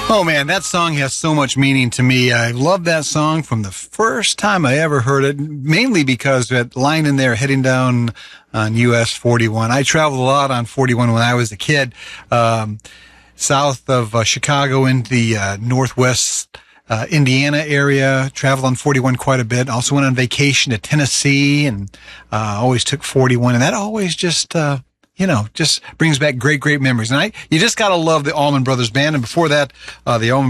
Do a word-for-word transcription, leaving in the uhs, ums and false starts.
Oh man, that song has so much meaning to me. I love that song from the first time I ever heard it, mainly because that line in there heading down on U S forty-one. I traveled a lot on forty-one when I was a kid, um, south of uh, Chicago into the uh, northwest uh, Indiana area. Traveled on forty-one quite a bit. Also went on vacation to Tennessee and uh, always took forty-one. And that always just... Uh, You know, just brings back great, great memories. And I, you just gotta love the Allman Brothers Band. And before that, uh, the Allman